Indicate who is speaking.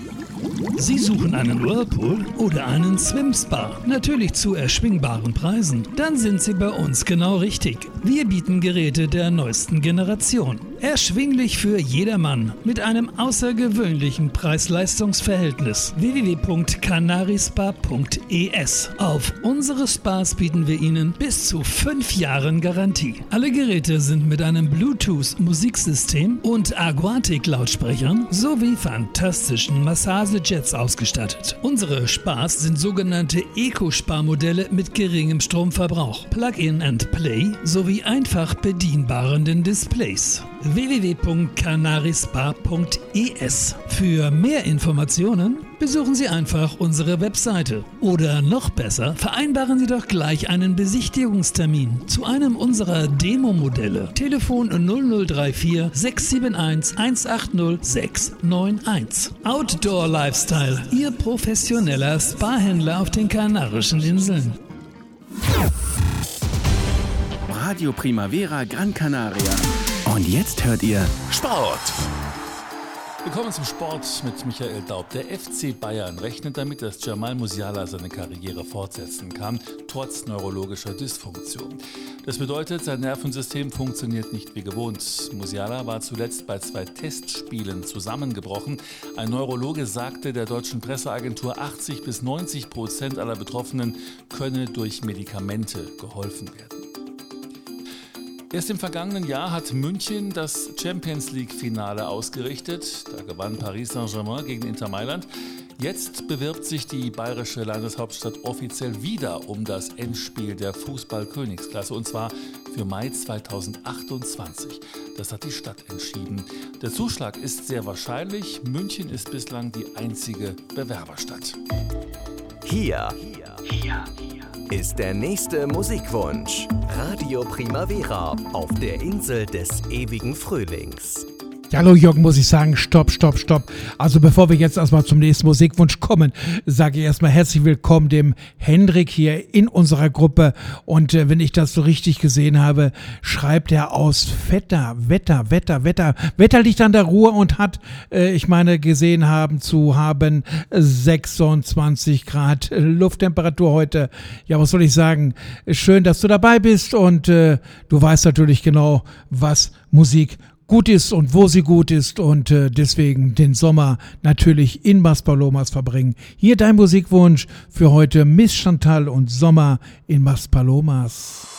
Speaker 1: Sie suchen einen Whirlpool oder einen Swim-Spa, natürlich zu erschwingbaren Preisen. Dann sind Sie bei uns genau richtig. Wir bieten Geräte der neuesten Generation. Erschwinglich für jedermann mit einem außergewöhnlichen Preis-Leistungs-Verhältnis. www.canarispa.es. Auf unsere Spas bieten wir Ihnen bis zu 5 Jahren Garantie. Alle Geräte sind mit einem Bluetooth-Musiksystem und Aquatic-Lautsprechern sowie fantastischen Massagejets ausgestattet. Unsere Spas sind sogenannte Eco-Spa-Modelle mit geringem Stromverbrauch, Plug-in and Play sowie einfach bedienbaren Displays. www.canarispa.es. Für mehr Informationen besuchen Sie einfach unsere Webseite. Oder noch besser, vereinbaren Sie doch gleich einen Besichtigungstermin zu einem unserer Demo-Modelle. Telefon 0034 671 180 691. Outdoor Lifestyle, Ihr professioneller Spa-Händler auf den Kanarischen Inseln.
Speaker 2: Radio Primavera Gran Canaria. Und jetzt hört ihr Sport.
Speaker 3: Willkommen zum Sport mit Michael Daub. Der FC Bayern rechnet damit, dass Jamal Musiala seine Karriere fortsetzen kann, trotz neurologischer Dysfunktion. Das bedeutet, sein Nervensystem funktioniert nicht wie gewohnt. Musiala war zuletzt bei 2 Testspielen zusammengebrochen. Ein Neurologe sagte der deutschen Presseagentur, 80-90% aller Betroffenen könne durch Medikamente geholfen werden. Erst im vergangenen Jahr hat München das Champions-League-Finale ausgerichtet. Da gewann Paris Saint-Germain gegen Inter Mailand. Jetzt bewirbt sich die bayerische Landeshauptstadt offiziell wieder um das Endspiel der Fußball-Königsklasse, und zwar für Mai 2028. Das hat die Stadt entschieden. Der Zuschlag ist sehr wahrscheinlich. München ist bislang die einzige Bewerberstadt.
Speaker 4: Hier ist der nächste Musikwunsch. Radio Primavera auf der Insel des ewigen Frühlings.
Speaker 5: Ja, hallo Jürgen, muss ich sagen, stopp. Also bevor wir jetzt erstmal zum nächsten Musikwunsch kommen, sage ich erstmal herzlich willkommen dem Hendrik hier in unserer Gruppe. Und wenn ich das so richtig gesehen habe, schreibt er aus Wetter liegt an der Ruhr und hat, gesehen haben 26 Grad Lufttemperatur heute. Ja, was soll ich sagen? Schön, dass du dabei bist und du weißt natürlich genau, was Musik gut ist und wo sie gut ist und deswegen den Sommer natürlich in Maspalomas verbringen. Hier dein Musikwunsch für heute: Miss Chantal und Sommer in Maspalomas.